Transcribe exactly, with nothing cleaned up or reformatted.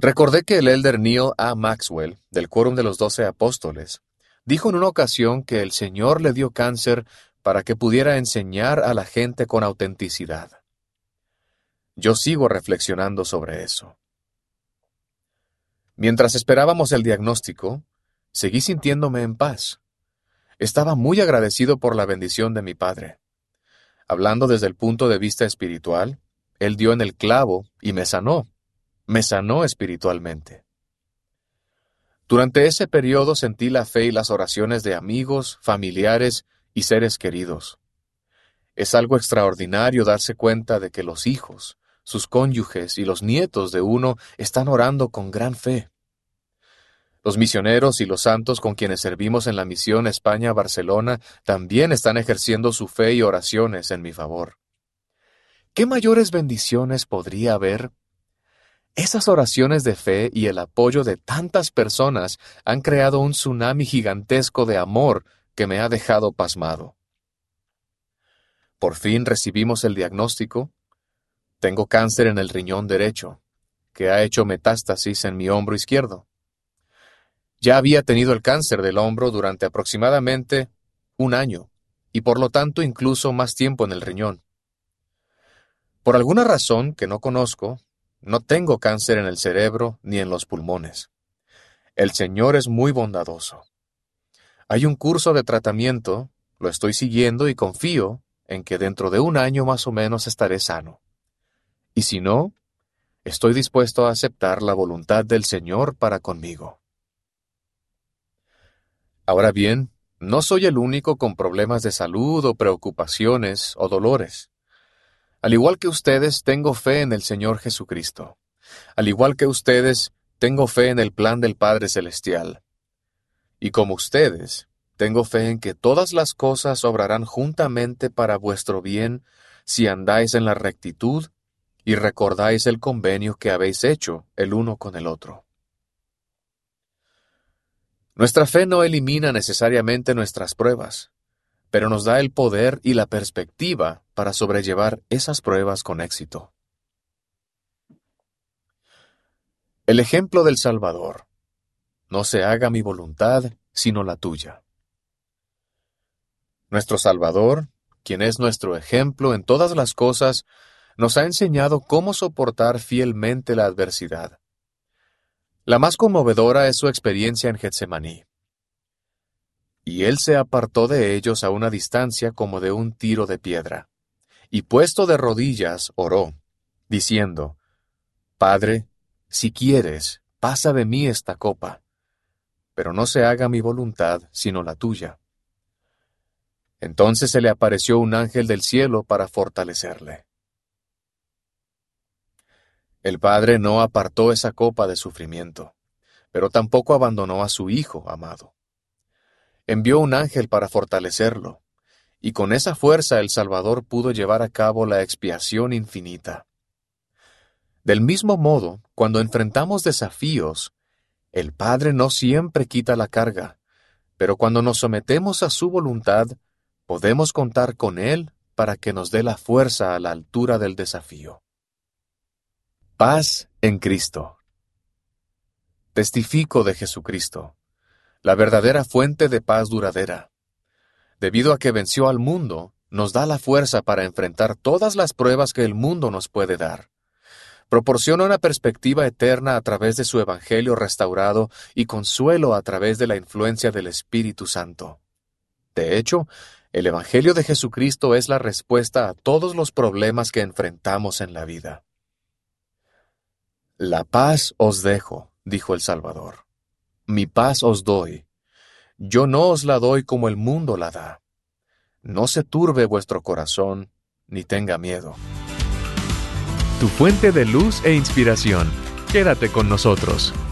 Recordé que el elder Neil A. Maxwell, del Quórum de los Doce Apóstoles, dijo en una ocasión que el Señor le dio cáncer para que pudiera enseñar a la gente con autenticidad. Yo sigo reflexionando sobre eso. Mientras esperábamos el diagnóstico, seguí sintiéndome en paz. Estaba muy agradecido por la bendición de mi padre. Hablando desde el punto de vista espiritual, él dio en el clavo y me sanó. Me sanó espiritualmente. Durante ese periodo sentí la fe y las oraciones de amigos, familiares y seres queridos. Es algo extraordinario darse cuenta de que los hijos, sus cónyuges y los nietos de uno están orando con gran fe. Los misioneros y los santos con quienes servimos en la misión España-Barcelona también están ejerciendo su fe y oraciones en mi favor. ¿Qué mayores bendiciones podría haber? Esas oraciones de fe y el apoyo de tantas personas han creado un tsunami gigantesco de amor que me ha dejado pasmado. Por fin recibimos el diagnóstico. Tengo cáncer en el riñón derecho, que ha hecho metástasis en mi hombro izquierdo. Ya había tenido el cáncer del hombro durante aproximadamente un año, y por lo tanto incluso más tiempo en el riñón. Por alguna razón que no conozco, no tengo cáncer en el cerebro ni en los pulmones. El Señor es muy bondadoso. Hay un curso de tratamiento, lo estoy siguiendo y confío en que dentro de un año más o menos estaré sano. Y si no, estoy dispuesto a aceptar la voluntad del Señor para conmigo. Ahora bien, no soy el único con problemas de salud o preocupaciones o dolores. Al igual que ustedes, tengo fe en el Señor Jesucristo. Al igual que ustedes, tengo fe en el plan del Padre Celestial. Y como ustedes, tengo fe en que todas las cosas obrarán juntamente para vuestro bien si andáis en la rectitud y recordáis el convenio que habéis hecho el uno con el otro. Nuestra fe no elimina necesariamente nuestras pruebas, pero nos da el poder y la perspectiva para sobrellevar esas pruebas con éxito. El ejemplo del Salvador. No se haga mi voluntad, sino la tuya. Nuestro Salvador, quien es nuestro ejemplo en todas las cosas, nos ha enseñado cómo soportar fielmente la adversidad. La más conmovedora es su experiencia en Getsemaní. Y él se apartó de ellos a una distancia como de un tiro de piedra, y puesto de rodillas oró, diciendo, Padre, si quieres, pasa de mí esta copa, pero no se haga mi voluntad, sino la tuya. Entonces se le apareció un ángel del cielo para fortalecerle. El Padre no apartó esa copa de sufrimiento, pero tampoco abandonó a su Hijo amado. Envió un ángel para fortalecerlo, y con esa fuerza el Salvador pudo llevar a cabo la expiación infinita. Del mismo modo, cuando enfrentamos desafíos, el Padre no siempre quita la carga, pero cuando nos sometemos a su voluntad, podemos contar con Él para que nos dé la fuerza a la altura del desafío. Paz en Cristo. Testifico de Jesucristo, la verdadera fuente de paz duradera. Debido a que venció al mundo, nos da la fuerza para enfrentar todas las pruebas que el mundo nos puede dar. Proporciona una perspectiva eterna a través de su Evangelio restaurado y consuelo a través de la influencia del Espíritu Santo. De hecho, el Evangelio de Jesucristo es la respuesta a todos los problemas que enfrentamos en la vida. La paz os dejo, dijo el Salvador. Mi paz os doy. Yo no os la doy como el mundo la da. No se turbe vuestro corazón, ni tenga miedo. Tu fuente de luz e inspiración. Quédate con nosotros.